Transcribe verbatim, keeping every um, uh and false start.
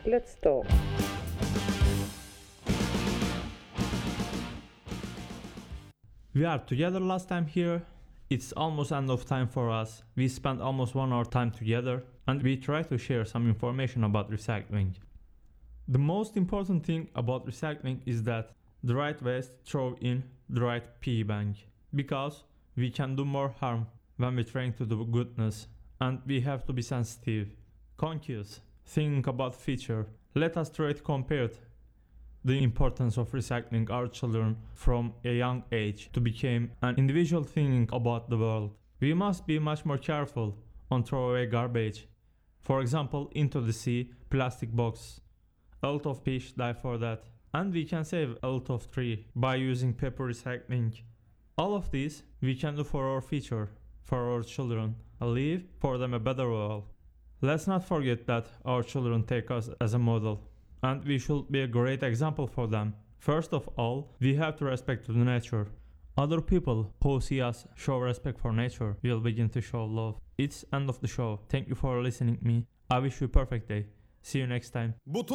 Let's talk. We are together last time here. It's almost end of time for us. We spent almost one hour time together and we try to share some information about recycling. The most important thing about recycling is that the right waste throw in the right piggy bank, because we can do more harm when we're trying to do goodness, and we have to be sensitive, conscious, thinking about future. Let us try to compare the importance of recycling our children from a young age to become an individual thinking about the world. We must be much more careful on throwaway garbage. For example, into the sea, plastic box. A lot of fish die for that. And we can save a lot of tree by using paper recycling. All of this we can do for our future, for our children, and leave for them a better world. Let's not forget that our children take us as a model, and we should be a great example for them. First of all, we have to respect the nature. Other people who see us show respect for nature will begin to show love. It's end of the show. Thank you for listening to me. I wish you a perfect day. See you next time.